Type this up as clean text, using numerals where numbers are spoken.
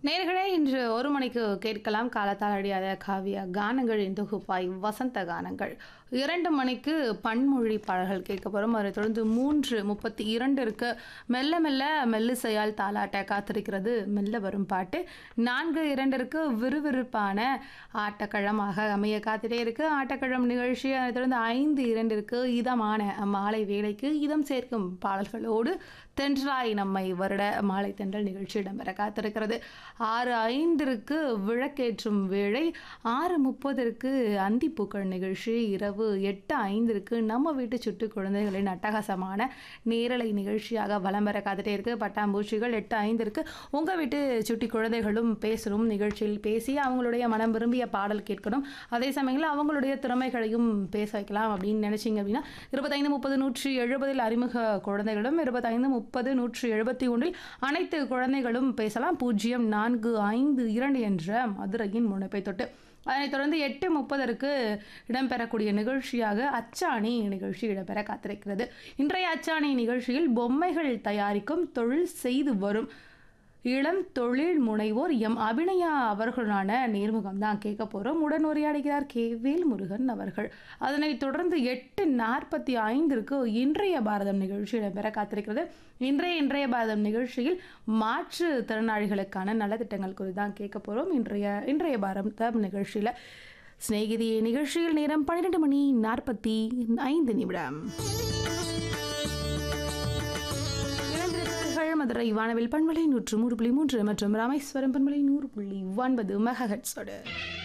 நேர்களே இன்று 1 மணிக்கு கேட்கலாம் காலத்தால் அழியாத காவிய கானங்களின் தொகுப்பாய் வசந்த கானங்கள். 2 மணிக்கு பன்மொழி பாடல்கள் கேட்க போகிறோம். அதை தொடர்ந்து 3:32 மெல்ல மெல்ல மெல்லிசையால் தாலாட்ட காத்திருக்கிறது மெல்ல வரும் பாட்டு. 4:02 விறுவிறுப்பான ஆட்டக்களமாக அமைய காத்திட்டே இருக்கு ஆட்டக்களம் நிகழ்ச்சி. அதை தொடர்ந்து 5:02 இதமான மாலை வேளைக்கு இதம் சேர்க்கும் பாடல்களோடு தென்றாய் நம்மை வருட மாலை தென்றல் நிகழ்ச்சி இடம்பெற காத்திருக்கிறது. 6:05 விளக்கேற்றும் வேளை. 6:30 அந்திப்பூக்கள் நிகழ்ச்சி. இரவு 8:05 நம்ம வீட்டு சுட்டு குழந்தைகளின் அட்டகாசமான நேரலை நிகழ்ச்சியாக வலம் வர காத்துட்டே இருக்கு பட்டாம்பூச்சிகள். 8:05 உங்க வீட்டு சுட்டி குழந்தைகளும் பேசணும் நிகழ்ச்சியில் பேசி அவங்களுடைய மனம் விரும்பிய பாடல் கேட்கணும். அதே சமயத்தில் அவங்களுடைய திறமைகளையும் பேச வைக்கலாம் அப்படின்னு நினைச்சிங்க அப்படின்னா 25-30-170 அறிமுக குழந்தைகளும் 25-30-171 அனைத்து குழந்தைகளும் பேசலாம். 0452 என்ற மதுரையின் முனைப்பை தொட்டு. அதனைத் தொடர்ந்து 8:30 இடம்பெறக்கூடிய நிகழ்ச்சியாக அச்சாணி நிகழ்ச்சி இடம்பெற காத்திருக்கிறது. இன்றைய அச்சாணி நிகழ்ச்சியில் பொம்மைகள் தயாரிக்கும் தொழில் செய்து வரும் இளம் தொழில் முனைவோர் அபிநயா அவர்களான நேர்முகம் தான் கேட்க போகிறோம். உடன் உரையாடுகிறார் வேல் முருகன் அவர்கள். அதனைத் தொடர்ந்து 8:45 இன்றைய பாரதம் நிகழ்ச்சி இடம்பெற காத்திருக்கிறது. இன்றைய பாரதம் நிகழ்ச்சியில் மாற்றுத்திறனாளிகளுக்கான நலத்திட்டங்கள் குறித்து தான் கேட்க போகிறோம். இன்றைய பாரதம் நிகழ்ச்சியில் சிநேகிதி நிகழ்ச்சியில் நேரம் 12:45. மதுரை வானவில் பண்பலை 103.3 மற்றும் ராமேஸ்வரம் பண்பலை 100.9 மெகாஹெர்ட்ஸோடு